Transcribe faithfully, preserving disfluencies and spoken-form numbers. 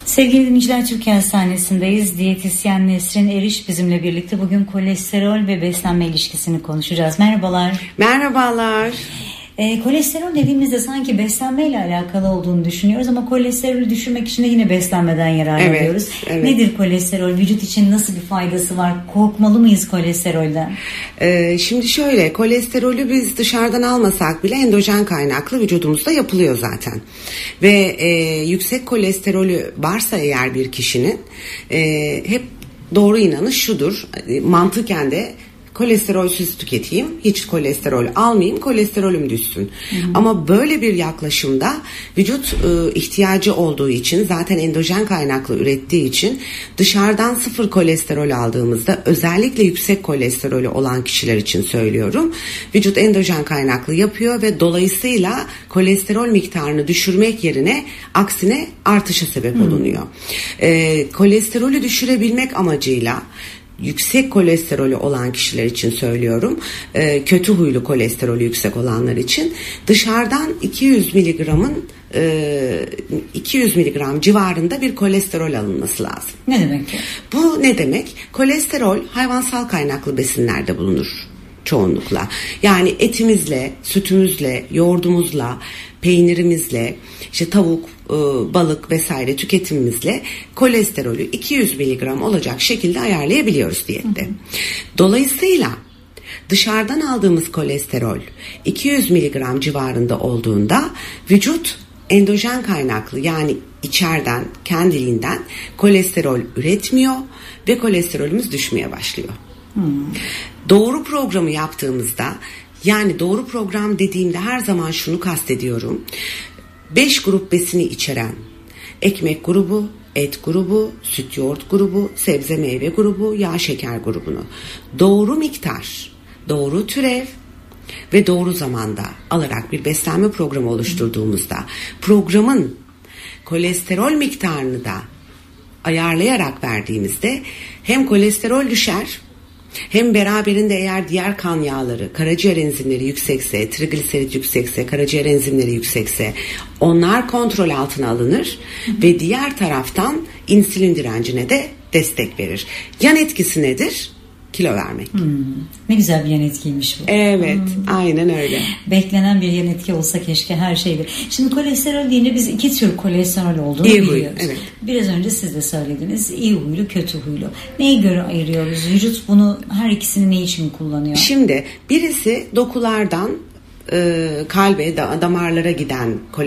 Sevgili dinleyiciler, Türkiye Hastanesi'ndeyiz. Diyetisyen Nesrin Eriş bizimle birlikte. Bugün kolesterol ve beslenme ilişkisini konuşacağız. Merhabalar. Merhabalar. E, kolesterol dediğimizde sanki beslenmeyle alakalı olduğunu düşünüyoruz ama kolesterolü düşürmek için de yine beslenmeden yararlanıyoruz. Evet, evet. Nedir kolesterol? Vücut için nasıl bir faydası var? Korkmalı mıyız kolesterolden? Ee, şimdi şöyle, kolesterolü biz dışarıdan almasak bile endojen kaynaklı vücudumuzda yapılıyor zaten. Ve e, yüksek kolesterolü varsa eğer bir kişinin e, hep doğru inanış şudur, mantıken de kolesterolsüz tüketeyim, hiç kolesterol almayayım, kolesterolüm düşsün. Hı hı. Ama böyle bir yaklaşımda vücut e, ihtiyacı olduğu için, zaten endojen kaynaklı ürettiği için dışarıdan sıfır kolesterol aldığımızda, özellikle yüksek kolesterolü olan kişiler için söylüyorum, vücut endojen kaynaklı yapıyor ve dolayısıyla kolesterol miktarını düşürmek yerine aksine artışa sebep hı. olunuyor. E, kolesterolü düşürebilmek amacıyla yüksek kolesterolü olan kişiler için söylüyorum, e, kötü huylu kolesterolü yüksek olanlar için dışarıdan iki yüz miligramın e, iki yüz miligram civarında bir kolesterol alınması lazım. Ne demek ki? Bu ne demek? Kolesterol hayvansal kaynaklı besinlerde bulunur çoğunlukla. Yani etimizle, sütümüzle, yoğurdumuzla, peynirimizle, işte tavuk, balık vesaire tüketimimizle kolesterolü iki yüz miligram olacak şekilde ayarlayabiliyoruz diyette. Hı hı. Dolayısıyla dışarıdan aldığımız kolesterol iki yüz miligram civarında olduğunda vücut endojen kaynaklı, yani içeriden, kendiliğinden kolesterol üretmiyor ve kolesterolümüz düşmeye başlıyor. Hmm. Doğru programı yaptığımızda, yani doğru program dediğimde her zaman şunu kastediyorum: beş grup besini içeren ekmek grubu, et grubu, süt yoğurt grubu, sebze meyve grubu, yağ şeker grubunu doğru miktar, doğru türev ve doğru zamanda alarak bir beslenme programı oluşturduğumuzda, programın kolesterol miktarını da ayarlayarak verdiğimizde hem kolesterol düşer, hem beraberinde eğer diğer kan yağları, karaciğer enzimleri yüksekse, trigliserit yüksekse, karaciğer enzimleri yüksekse onlar kontrol altına alınır hı hı. ve diğer taraftan insülin direncine de destek verir. Yan etkisi nedir? Kilo vermek. Hmm, ne güzel bir yan etkiymiş bu. Evet, hmm. aynen öyle. Beklenen bir yan etki olsa keşke her şeyde. Şimdi kolesterol deyince biz iki tür kolesterol olduğunu İyi biliyoruz. Huylu, evet. Biraz önce siz de söylediniz. İyi huylu, kötü huylu. Neye göre ayırıyoruz? Vücut bunu, her ikisini ne için kullanıyor? Şimdi birisi dokulardan e, kalbe, damarlara giden kolesterol